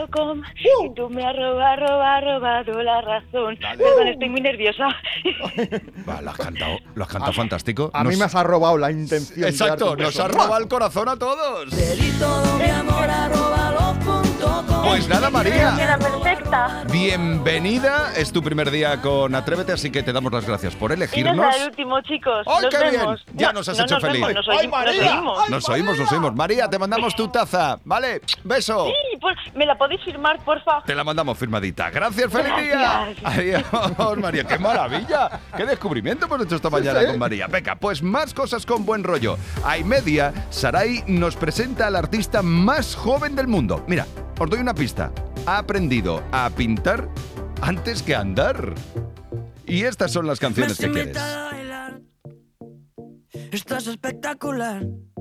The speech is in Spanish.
gmail.com y tú me has robado la razón. Dale. Perdón, estoy muy nerviosa. Va, lo has cantado fantástico. A mí me has robado la intención. de Exacto, darte un nos beso. has robado el corazón a todos. Todo Pues nada, María. Queda perfecta. Bienvenida, es tu primer día con Atrévete, así que te damos las gracias por Y no elegirnos. será el último, chicos. ¡Ay, nos qué bien! vemos. Ya No, nos has no hecho nos feliz. vemos, nos ¡Ay, oímos, María! nos oímos. ¡Ay, Nos oímos. María, te mandamos tu taza, ¿vale? Beso. Sí, pues, ¿me la podéis firmar, porfa? Te la mandamos firmadita. Gracias, feliz día. Gracias. Adiós, María. ¡Qué maravilla! ¡Qué descubrimiento hemos hecho esta mañana con María! Venga, pues más cosas con buen rollo. A y media, Sarai nos presenta al artista más joven del mundo. Mira, os doy una pista. Ha aprendido a pintar antes que a andar. Y estas son las canciones que quieres. Estás espectacular.